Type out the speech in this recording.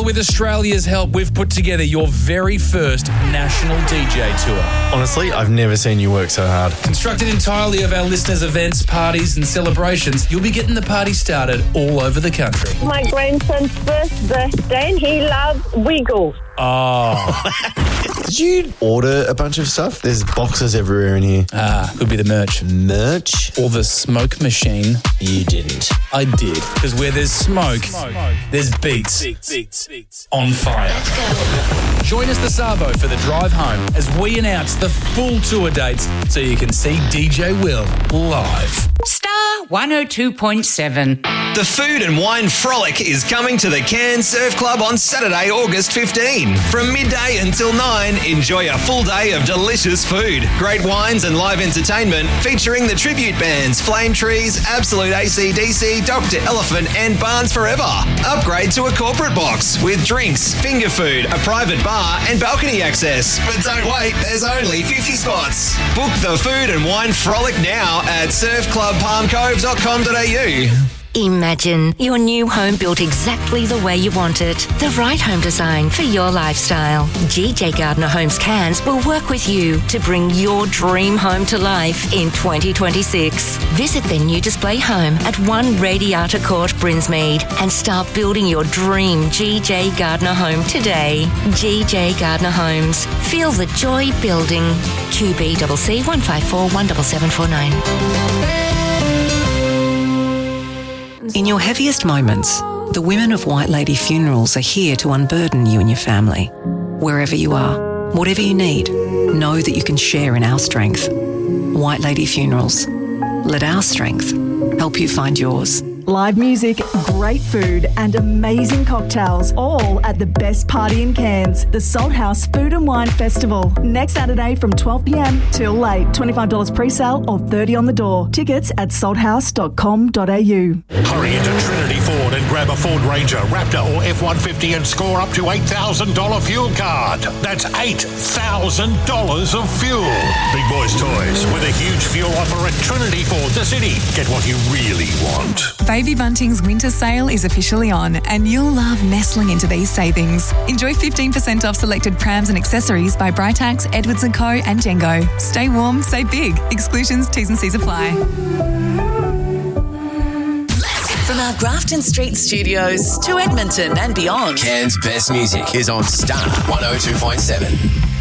Well, with Australia's help, we've put together your very first national DJ tour. Honestly, I've never seen you work so hard. Constructed entirely of our listeners' events, parties and celebrations, you'll be getting the party started all over the country. My grandson's first birthday and he loves Wiggles. Oh. Did you order a bunch of stuff? There's boxes everywhere in here. Could be the merch. Merch? Or the smoke machine. You didn't. I did. Because where there's smoke, there's beats. On fire. Join us this Arvo for the drive home as we announce the full tour dates so you can see DJ Will live. Star 102.7. The Food and Wine Frolic is coming to the Cairns Surf Club on Saturday, August 15. From midday until 9, enjoy a full day of delicious food, great wines and live entertainment featuring the tribute bands Flame Trees, Absolute AC/DC, Dr. Elephant and Barnes Forever. Upgrade to a corporate box with drinks, finger food, a private bar and balcony access. But don't wait, there's only 50 spots. Book the Food and Wine Frolic now at surfclubpalmcove.com.au. Imagine your new home built exactly the way you want it. The right home design for your lifestyle. GJ Gardner Homes Cairns will work with you to bring your dream home to life in 2026. Visit their new display home at 1 Radiata Court, Brinsmead, and start building your dream GJ Gardner home today. GJ Gardner Homes. Feel the joy building. QBCC 154 17749. In your heaviest moments, the women of White Lady Funerals are here to unburden you and your family. Wherever you are, whatever you need, know that you can share in our strength. White Lady Funerals. Let our strength help you find yours. Live music, great food and amazing cocktails, all at the best party in Cairns, the Salt House Food and Wine Festival. Next Saturday from 12 p.m. till late. $25 pre-sale or $30 on the door. Tickets at salthouse.com.au. Hurry into Trinity Ford and grab a Ford Ranger, Raptor or F-150 and score up to $8,000 fuel card. That's $8,000 of fuel. Big Boys Toys with a huge fuel offer at Trinity Ford, the city. Get what you really want. Baby Bunting's winter sale is officially on and you'll love nestling into these savings. Enjoy 15% off selected prams and accessories by Britax, Edwards & Co and Jengo. Stay warm, save big. Exclusions, T's and C's apply. From our Grafton Street studios to Edmonton and beyond. Cairns' best music is on Star 102.7.